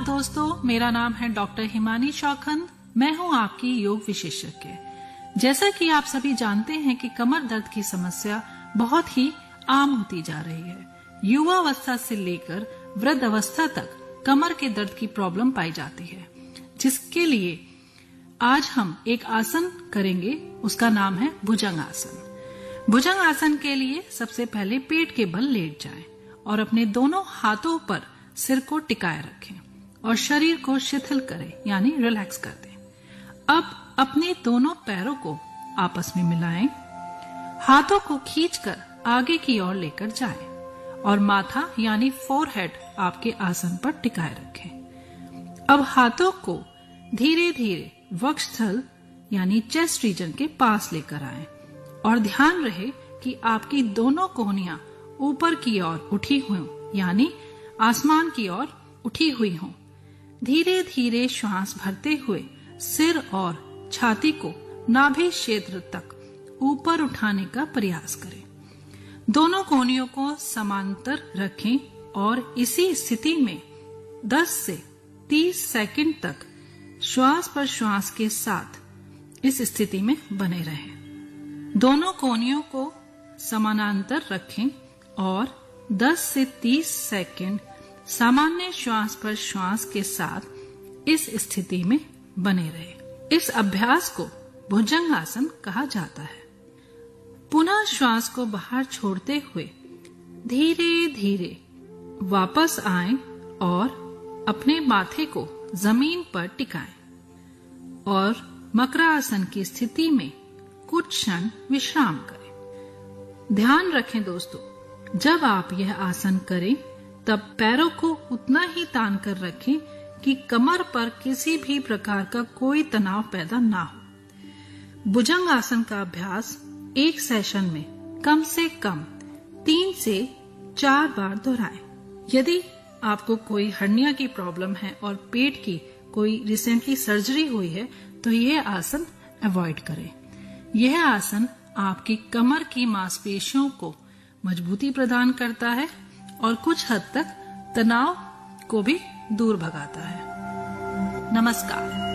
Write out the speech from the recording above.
दोस्तों, मेरा नाम है डॉक्टर हिमानी शौखंद। मैं हूं आपकी योग विशेषज्ञ। जैसा कि आप सभी जानते हैं कि कमर दर्द की समस्या बहुत ही आम होती जा रही है। युवावस्था से लेकर वृद्ध अवस्था तक कमर के दर्द की प्रॉब्लम पाई जाती है, जिसके लिए आज हम एक आसन करेंगे। उसका नाम है भुजंग आसन। भुजंग आसन के लिए सबसे पहले पेट के बल लेट जाएं और अपने दोनों हाथों पर सिर को टिकाए रखें और शरीर को शिथिल करें, यानी रिलैक्स कर दें। अब अपने दोनों पैरों को आपस में मिलाएं, हाथों को खींचकर आगे की ओर लेकर जाएं और माथा यानी फोरहेड आपके आसन पर टिकाए रखें। अब हाथों को धीरे धीरे वक्षस्थल यानी चेस्ट रीजन के पास लेकर आएं और ध्यान रहे कि आपकी दोनों कोहनियां ऊपर की ओर उठी हुई, यानी आसमान की ओर उठी हुई हों। धीरे धीरे श्वास भरते हुए सिर और छाती को नाभि क्षेत्र तक ऊपर उठाने का प्रयास करें। दोनों कोहनियों को समांतर रखें और इसी स्थिति में 10 से 30 सेकंड तक श्वास पर श्वास के साथ इस स्थिति में बने रहें। दोनों कोहनियों को समानांतर रखें और 10 से 30 सेकंड सामान्य श्वास पर श्वास के साथ इस स्थिति में बने रहे। इस अभ्यास को भुजंग आसन कहा जाता है। पुनः श्वास को बाहर छोड़ते हुए धीरे धीरे वापस आएं और अपने माथे को जमीन पर टिकाएं और मकरासन की स्थिति में कुछ क्षण विश्राम करें। ध्यान रखें दोस्तों, जब आप यह आसन करें तब पैरों को उतना ही तान कर रखें कि कमर पर किसी भी प्रकार का कोई तनाव पैदा ना हो। भुजंग आसन का अभ्यास एक सेशन में कम से कम 3 से 4 बार दोहराएं। यदि आपको कोई हर्निया की प्रॉब्लम है और पेट की कोई रिसेंटली सर्जरी हुई है तो यह आसन अवॉइड करें। यह आसन आपकी कमर की मांसपेशियों को मजबूती प्रदान करता है और कुछ हद तक तनाव को भी दूर भगाता है। नमस्कार।